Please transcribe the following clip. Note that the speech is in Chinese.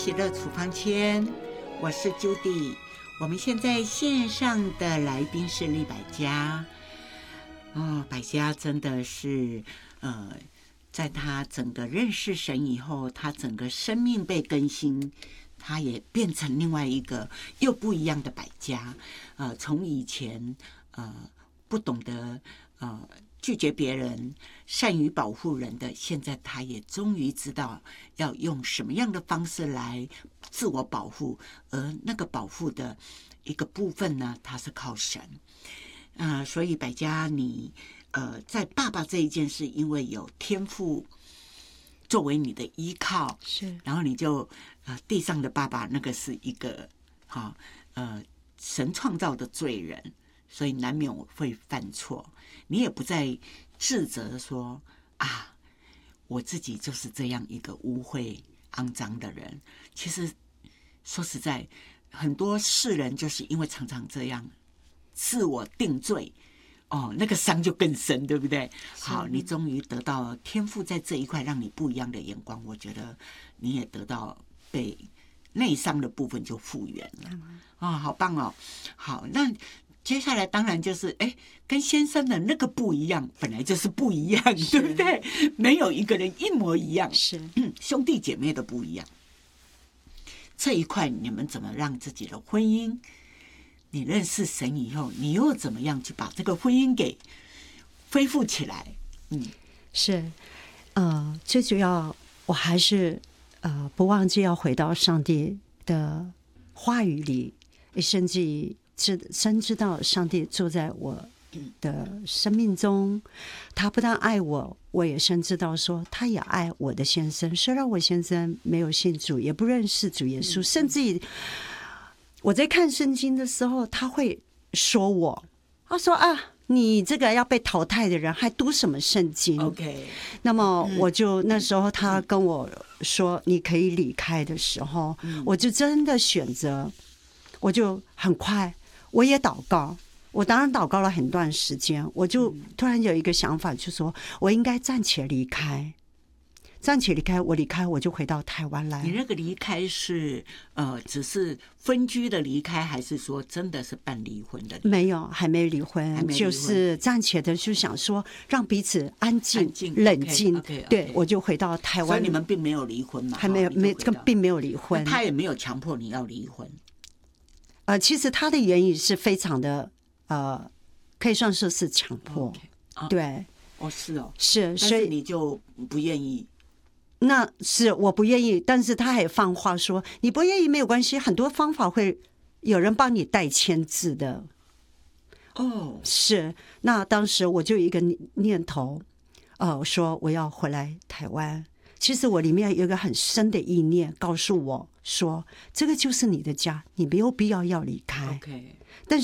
喜乐处方签，我是 Judy。我们现在线上的来宾是厉百家。百家真的是在他整个认识神以后，他整个生命被更新，他也变成另外一个又不一样的百家。从以前不懂得拒绝别人，善于保护人的，现在他也终于知道要用什么样的方式来自我保护，而那个保护的一个部分呢，它是靠神。所以百家你在爸爸这一件事，因为有天父作为你的依靠， 是， 然后你就地上的爸爸那个是一个神创造的罪人，所以难免会犯错。你也不再自责说我自己就是这样一个污秽肮脏的人。其实说实在，很多世人就是因为常常这样自我定罪，那个伤就更深，对不对？好，你终于得到了天父在这一块让你不一样的眼光，我觉得你也得到被内伤的部分就复原了。好棒哦！好，那接下来当然就是跟先生的那个不一样，本来就是不一样，对不对？没有一个人一模一样， 是， 兄弟姐妹都不一样。这一块你们怎么让自己的婚姻？你认识神以后，你又怎么样去把这个婚姻给恢复起来？ 是，最主要我还是不忘记要回到上帝的话语里，甚至深知道上帝住在我的生命中，他不但爱我，我也深知道说他也爱我的先生。虽然我先生没有信主，也不认识主耶稣，甚至于我在看圣经的时候，他会说他说你这个要被淘汰的人还读什么圣经 ？OK， 那么我就那时候他跟我说你可以离开的时候，我就真的选择，我就很快我也祷告，我当然祷告了很段时间，我就突然有一个想法，就说我应该暂且离开。我离开我就回到台湾来。 你那个离开是只是分居的离开，还是说真的是办离婚的离开？ 没有，还没离婚，就是暂且的就想说让彼此安静冷静。对，我就回到台湾。 所以你们并没有离婚嘛？ 还没有，并没有离婚。 他也没有强迫你要离婚。 其实他的言语是非常的可以算是强迫。对， 是哦， 是， 所以你就不愿意。 那是我不愿意，但是他还放话说你不愿意没有关系，很多方法会有人帮你代签字的。是。那当时我就有一个念头，说我要回来台湾。其实我里面有一个很深的意念告诉我说，这个就是你的家，你没有必要要离开。